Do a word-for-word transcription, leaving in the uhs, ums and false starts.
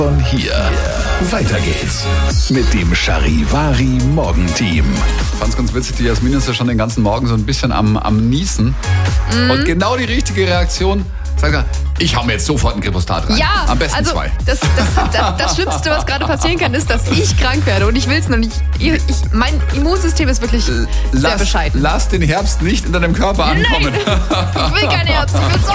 Von hier. Weiter geht's mit dem Charivari Morgenteam. Ich fand's ganz witzig, die Jasmin ist ja schon den ganzen Morgen so ein bisschen am, am Niesen. Mhm. Und genau die richtige Reaktion, sagt er, ich hau mir jetzt sofort ein Kripostat rein. Ja, am besten also zwei. Das, das, das, das Schlimmste, was gerade passieren kann, ist, dass ich krank werde. Und ich will's noch nicht. Ich, ich, mein Immunsystem ist wirklich lass, sehr bescheiden. Lass den Herbst nicht in deinem Körper ankommen. Nein, ich will keinen Herbst. Ich will